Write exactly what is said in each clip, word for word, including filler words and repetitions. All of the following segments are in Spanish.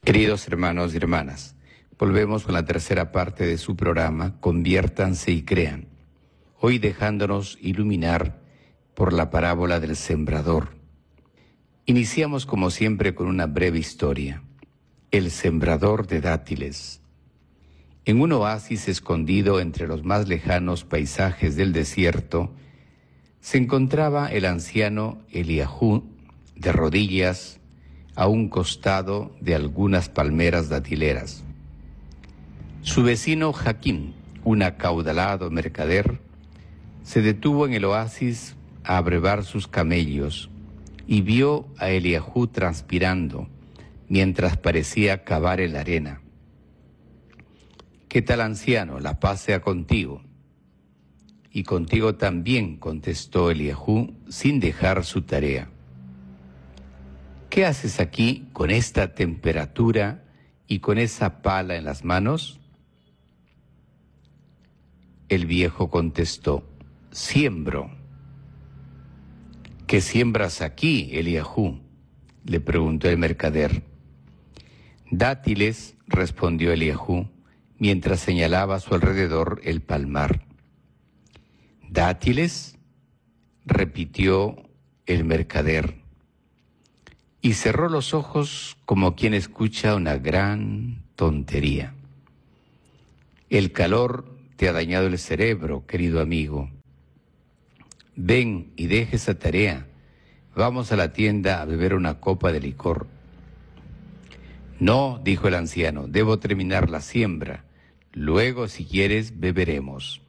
Queridos hermanos y hermanas, volvemos con la tercera parte de su programa, Conviértanse y Crean, hoy dejándonos iluminar por la parábola del sembrador. Iniciamos como siempre con una breve historia, el sembrador de dátiles. En un oasis escondido entre los más lejanos paisajes del desierto, se encontraba el anciano Eliahú de rodillas a un costado de algunas palmeras datileras. Su vecino Jaquín, un acaudalado mercader, se detuvo en el oasis a abrevar sus camellos y vio a Eliahú transpirando mientras parecía cavar en la arena. «¿Qué tal, anciano? La paz sea contigo». «Y contigo también», contestó Eliahú sin dejar su tarea. «¿Qué haces aquí con esta temperatura y con esa pala en las manos?». El viejo contestó: «Siembro». «¿Qué siembras aquí, Eliahú?», le preguntó el mercader. «Dátiles», respondió Eliahú, mientras señalaba a su alrededor el palmar. «¿Dátiles?», repitió el mercader, y cerró los ojos como quien escucha una gran tontería. «El calor te ha dañado el cerebro, querido amigo. Ven y deja esa tarea. Vamos a la tienda a beber una copa de licor». «No», dijo el anciano, «debo terminar la siembra. Luego, si quieres, beberemos».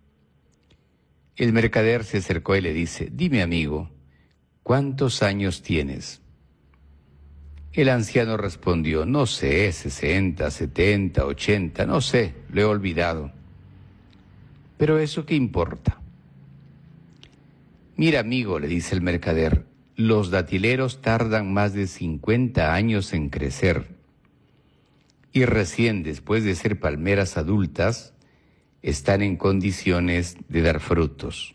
El mercader se acercó y le dice: «Dime, amigo, ¿cuántos años tienes?». El anciano respondió: «No sé, sesenta, setenta, ochenta, no sé, lo he olvidado». «¿Pero eso qué importa?». «Mira, amigo», le dice el mercader, «los datileros tardan más de cincuenta años en crecer, y recién después de ser palmeras adultas, están en condiciones de dar frutos.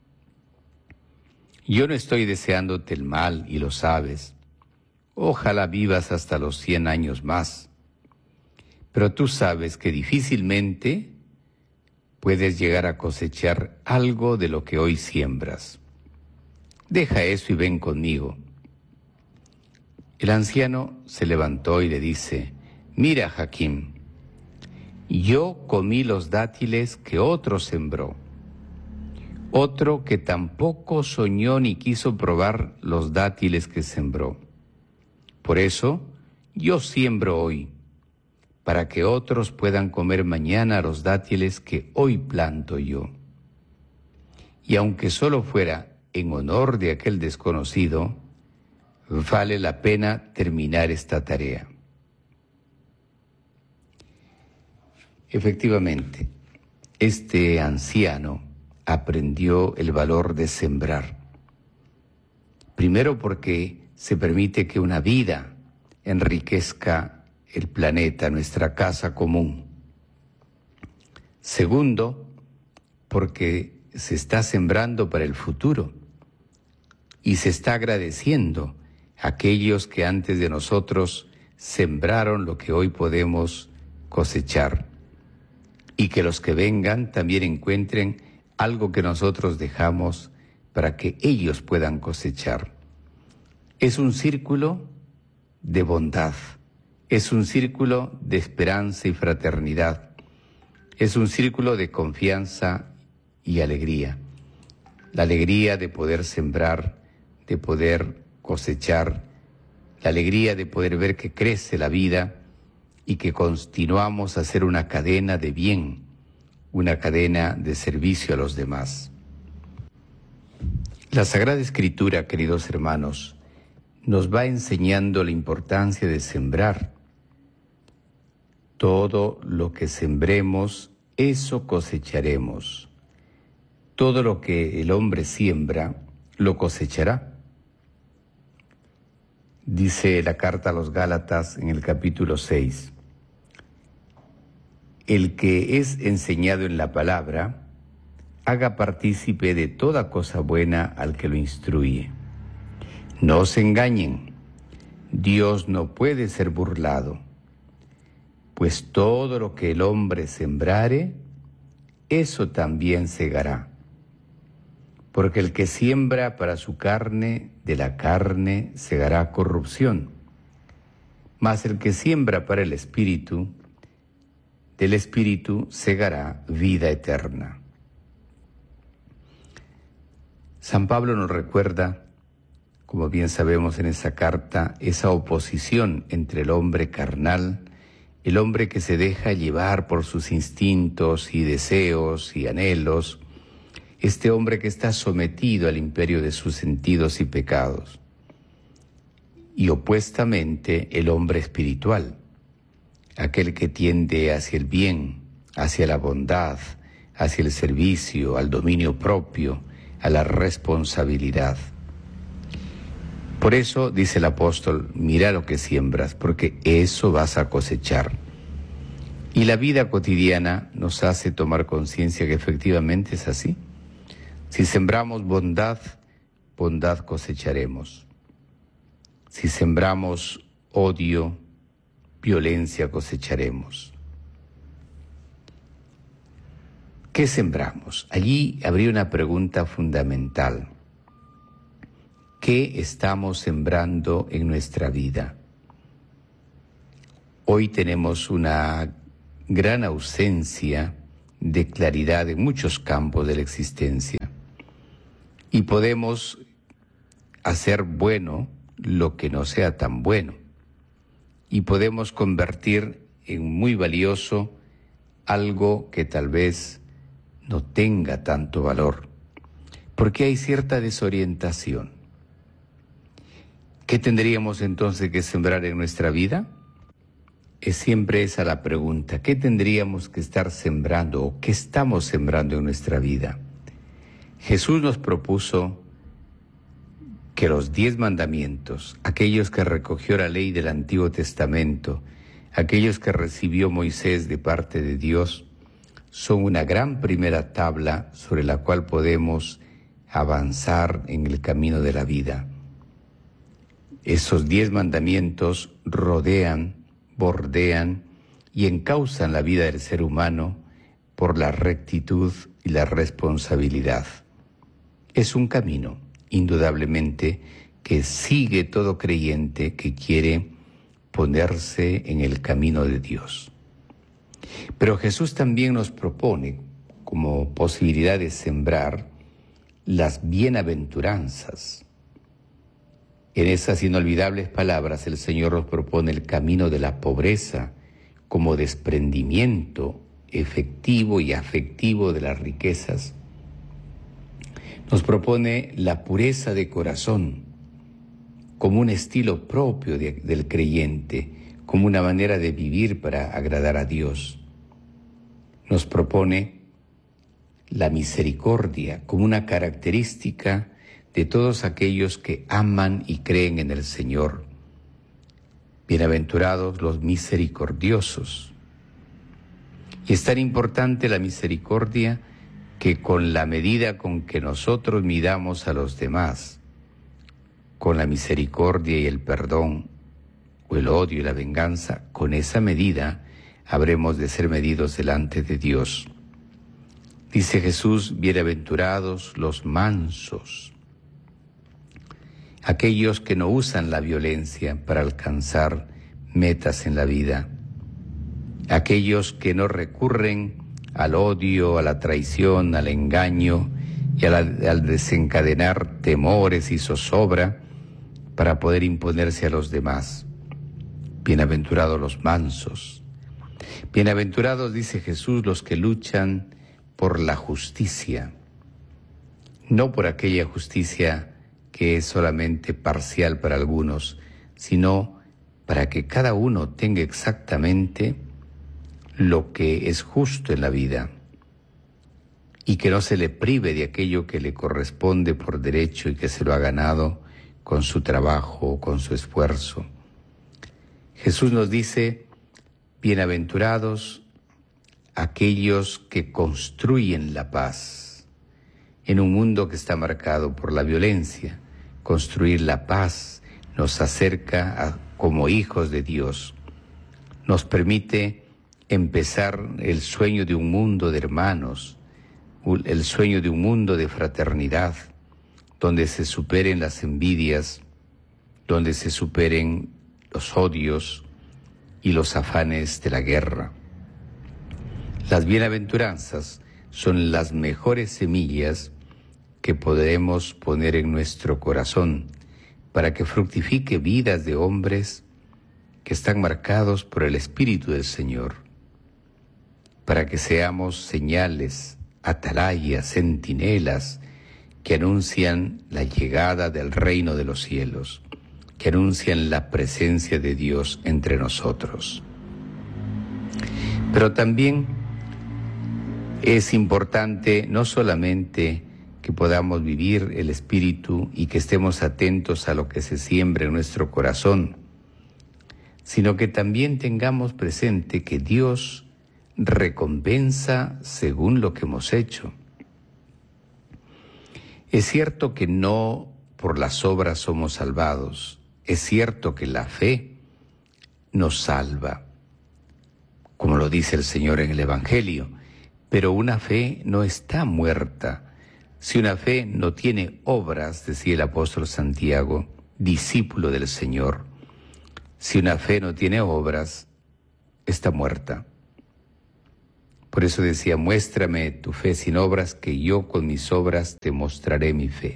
Yo no estoy deseándote el mal, y lo sabes. Ojalá vivas hasta los cien años más. Pero tú sabes que difícilmente puedes llegar a cosechar algo de lo que hoy siembras. Deja eso y ven conmigo». El anciano se levantó y le dice: «Mira, Jaquín, yo comí los dátiles que otro sembró, otro que tampoco soñó ni quiso probar los dátiles que sembró. Por eso yo siembro hoy, para que otros puedan comer mañana los dátiles que hoy planto yo. Y aunque solo fuera en honor de aquel desconocido, vale la pena terminar esta tarea». Efectivamente, este anciano aprendió el valor de sembrar. Primero, porque se permite que una vida enriquezca el planeta, nuestra casa común. Segundo, porque se está sembrando para el futuro y se está agradeciendo a aquellos que antes de nosotros sembraron lo que hoy podemos cosechar, y que los que vengan también encuentren algo que nosotros dejamos para que ellos puedan cosechar. Es un círculo de bondad, es un círculo de esperanza y fraternidad, es un círculo de confianza y alegría. La alegría de poder sembrar, de poder cosechar, la alegría de poder ver que crece la vida y que continuamos a ser una cadena de bien, una cadena de servicio a los demás. La Sagrada Escritura, queridos hermanos, nos va enseñando la importancia de sembrar. Todo lo que sembremos, eso cosecharemos. Todo lo que el hombre siembra, lo cosechará. Dice la carta a los Gálatas en el capítulo seis: «El que es enseñado en la palabra, haga partícipe de toda cosa buena al que lo instruye. No se engañen, Dios no puede ser burlado. Pues todo lo que el hombre sembrare, eso también segará. Porque el que siembra para su carne, de la carne segará corrupción. Mas el que siembra para el Espíritu, del Espíritu segará vida eterna. San Pablo nos recuerda, como bien sabemos en esa carta, esa oposición entre el hombre carnal, el hombre que se deja llevar por sus instintos y deseos y anhelos, este hombre que está sometido al imperio de sus sentidos y pecados, y opuestamente el hombre espiritual, aquel que tiende hacia el bien, hacia la bondad, hacia el servicio, al dominio propio, a la responsabilidad. Por eso dice el apóstol, mira lo que siembras, porque eso vas a cosechar. Y la vida cotidiana nos hace tomar conciencia que efectivamente es así. Si sembramos bondad, bondad cosecharemos. Si sembramos odio, violencia cosecharemos. ¿Qué sembramos? Allí habría una pregunta fundamental. ¿Qué estamos sembrando en nuestra vida? Hoy tenemos una gran ausencia de claridad en muchos campos de la existencia y podemos hacer bueno lo que no sea tan bueno y podemos convertir en muy valioso algo que tal vez no tenga tanto valor, porque hay cierta desorientación. ¿Qué tendríamos entonces que sembrar en nuestra vida? Es siempre esa la pregunta. ¿Qué tendríamos que estar sembrando o qué estamos sembrando en nuestra vida? Jesús nos propuso que los diez mandamientos, aquellos que recogió la ley del Antiguo Testamento, aquellos que recibió Moisés de parte de Dios, son una gran primera tabla sobre la cual podemos avanzar en el camino de la vida. Esos diez mandamientos rodean, bordean y encausan la vida del ser humano por la rectitud y la responsabilidad. Es un camino, indudablemente, que sigue todo creyente que quiere ponerse en el camino de Dios. Pero Jesús también nos propone, como posibilidad de sembrar, las bienaventuranzas. En esas inolvidables palabras el Señor nos propone el camino de la pobreza como desprendimiento efectivo y afectivo de las riquezas. Nos propone la pureza de corazón como un estilo propio de, del creyente, como una manera de vivir para agradar a Dios. Nos propone la misericordia como una característica de todos aquellos que aman y creen en el Señor. Bienaventurados los misericordiosos. Y es tan importante la misericordia que con la medida con que nosotros midamos a los demás, con la misericordia y el perdón, o el odio y la venganza, con esa medida habremos de ser medidos delante de Dios. Dice Jesús, bienaventurados los mansos, aquellos que no usan la violencia para alcanzar metas en la vida, aquellos que no recurren al odio, a la traición, al engaño y a la, al desencadenar temores y zozobra para poder imponerse a los demás. Bienaventurados los mansos. Bienaventurados, dice Jesús, los que luchan por la justicia, no por aquella justicia que es solamente parcial para algunos, sino para que cada uno tenga exactamente lo que es justo en la vida y que no se le prive de aquello que le corresponde por derecho y que se lo ha ganado con su trabajo, con su esfuerzo. Jesús nos dice, bienaventurados aquellos que construyen la paz en un mundo que está marcado por la violencia. Construir la paz nos acerca a, como hijos de Dios, nos permite empezar el sueño de un mundo de hermanos, el sueño de un mundo de fraternidad, donde se superen las envidias, donde se superen los odios y los afanes de la guerra. Las bienaventuranzas son las mejores semillas que podremos poner en nuestro corazón para que fructifique vidas de hombres que están marcados por el Espíritu del Señor, para que seamos señales, atalayas, centinelas, que anuncian la llegada del reino de los cielos, que anuncian la presencia de Dios entre nosotros. Pero también es importante no solamente que podamos vivir el Espíritu y que estemos atentos a lo que se siembra en nuestro corazón, sino que también tengamos presente que Dios recompensa según lo que hemos hecho. Es cierto que no por las obras somos salvados, es cierto que la fe nos salva, como lo dice el Señor en el Evangelio, pero una fe no está muerta. Si una fe no tiene obras, decía el apóstol Santiago, discípulo del Señor, si una fe no tiene obras, está muerta. Por eso decía, muéstrame tu fe sin obras, que yo con mis obras te mostraré mi fe.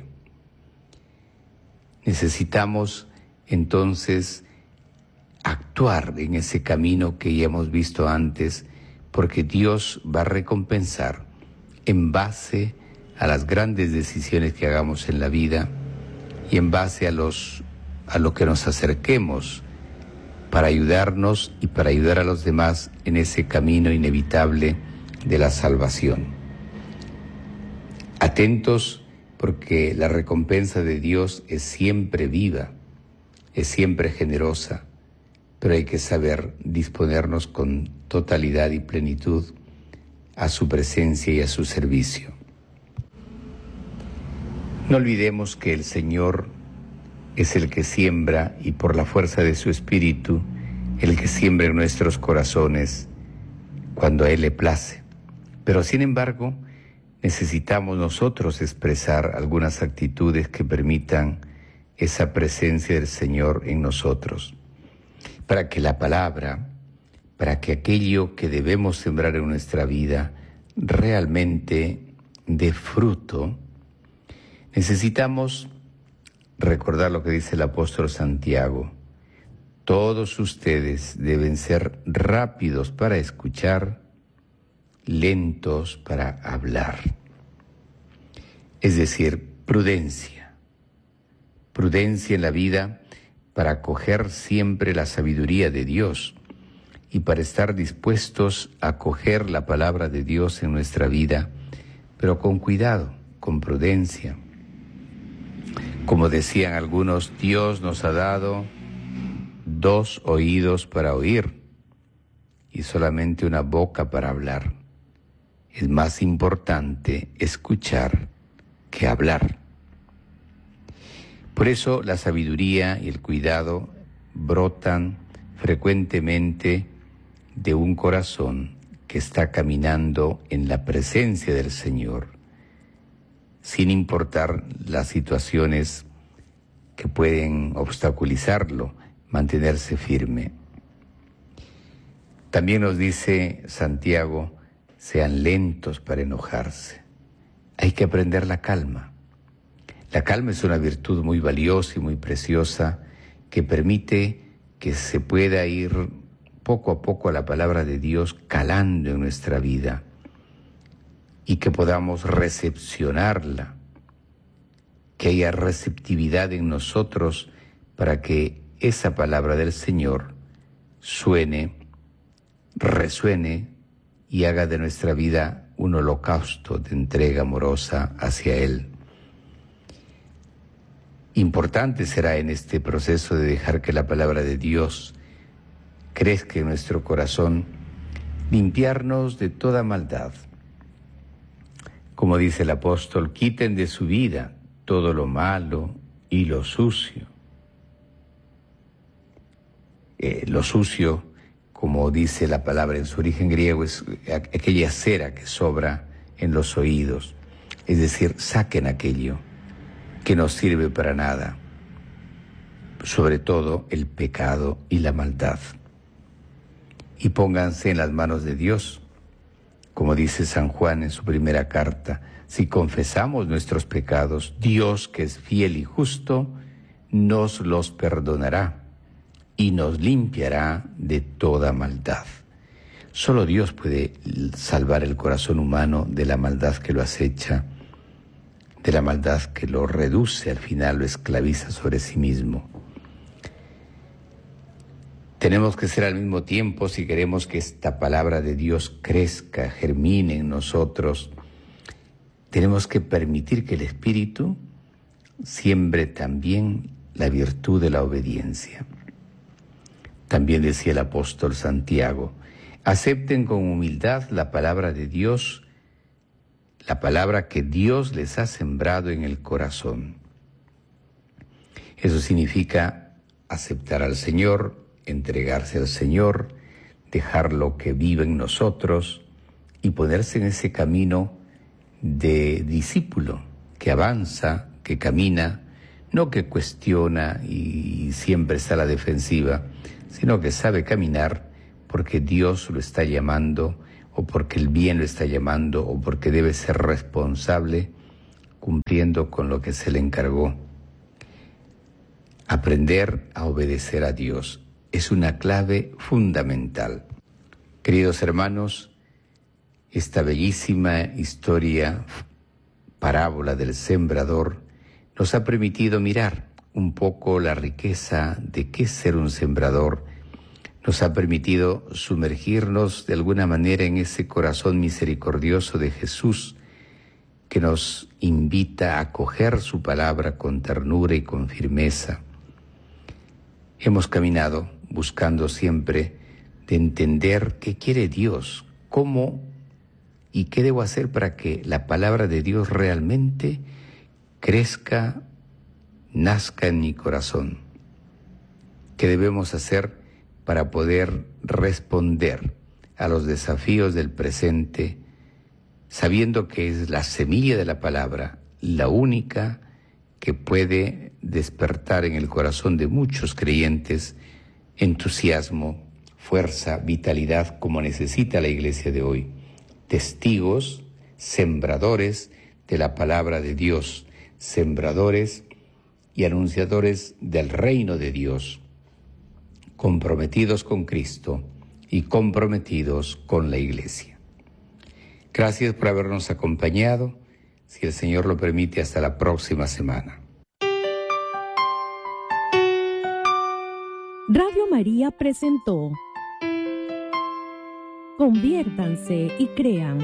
Necesitamos entonces actuar en ese camino que ya hemos visto antes, porque Dios va a recompensar en base a las grandes decisiones que hagamos en la vida y en base a, los, a lo que nos acerquemos para ayudarnos y para ayudar a los demás en ese camino inevitable de la salvación. Atentos, porque la recompensa de Dios es siempre viva, es siempre generosa, pero hay que saber disponernos con totalidad y plenitud a su presencia y a su servicio. No olvidemos que el Señor es el que siembra, y por la fuerza de su Espíritu, el que siembra en nuestros corazones cuando a Él le place. Pero sin embargo, necesitamos nosotros expresar algunas actitudes que permitan esa presencia del Señor en nosotros, para que la palabra, para que aquello que debemos sembrar en nuestra vida realmente dé fruto. Necesitamos recordar lo que dice el apóstol Santiago: todos ustedes deben ser rápidos para escuchar, lentos para hablar. Es decir, prudencia. Prudencia en la vida para acoger siempre la sabiduría de Dios y para estar dispuestos a acoger la palabra de Dios en nuestra vida, pero con cuidado, con prudencia. Como decían algunos, Dios nos ha dado dos oídos para oír y solamente una boca para hablar. Es más importante escuchar que hablar. Por eso la sabiduría y el cuidado brotan frecuentemente de un corazón que está caminando en la presencia del Señor, sin importar las situaciones que pueden obstaculizarlo, mantenerse firme. También nos dice Santiago, sean lentos para enojarse. Hay que aprender la calma. La calma es una virtud muy valiosa y muy preciosa que permite que se pueda ir poco a poco a la palabra de Dios calando en nuestra vida y que podamos recepcionarla, que haya receptividad en nosotros para que esa palabra del Señor suene, resuene y haga de nuestra vida un holocausto de entrega amorosa hacia Él. Importante será en este proceso de dejar que la palabra de Dios crezca en nuestro corazón, limpiarnos de toda maldad. Como dice el apóstol, quiten de su vida todo lo malo y lo sucio. Eh, lo sucio como dice la palabra en su origen griego, es aquella cera que sobra en los oídos. Es decir, saquen aquello que no sirve para nada, sobre todo el pecado y la maldad. Y pónganse en las manos de Dios, como dice San Juan en su primera carta: si confesamos nuestros pecados, Dios, que es fiel y justo, nos los perdonará y nos limpiará de toda maldad. Solo Dios puede salvar el corazón humano de la maldad que lo acecha, de la maldad que lo reduce, al final lo esclaviza sobre sí mismo. Tenemos que ser al mismo tiempo, si queremos que esta palabra de Dios crezca, germine en nosotros, tenemos que permitir que el Espíritu siembre también la virtud de la obediencia. También decía el apóstol Santiago: acepten con humildad la palabra de Dios, la palabra que Dios les ha sembrado en el corazón. Eso significa aceptar al Señor, entregarse al Señor, dejarlo que viva en nosotros y ponerse en ese camino de discípulo que avanza, que camina, no que cuestiona y siempre está a la defensiva, sino que sabe caminar porque Dios lo está llamando, o porque el bien lo está llamando, o porque debe ser responsable cumpliendo con lo que se le encargó. Aprender a obedecer a Dios es una clave fundamental. Queridos hermanos, esta bellísima historia, parábola del sembrador, nos ha permitido mirar un poco la riqueza de qué es ser un sembrador. Nos ha permitido sumergirnos de alguna manera en ese corazón misericordioso de Jesús, que nos invita a acoger su palabra con ternura y con firmeza. Hemos caminado buscando siempre de entender qué quiere Dios, cómo y qué debo hacer para que la palabra de Dios realmente crezca, nazca en mi corazón. ¿Qué debemos hacer para poder responder a los desafíos del presente, sabiendo que es la semilla de la palabra la única que puede despertar en el corazón de muchos creyentes entusiasmo, fuerza, vitalidad, como necesita la iglesia de hoy? Testigos, sembradores de la palabra de Dios, sembradores y anunciadores del reino de Dios, comprometidos con Cristo y comprometidos con la iglesia. Gracias por habernos acompañado. Si el Señor lo permite, hasta la próxima semana. Radio María presentó Conviértanse y crean,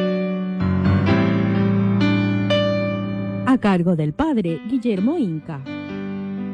a cargo del Padre Guillermo Inca.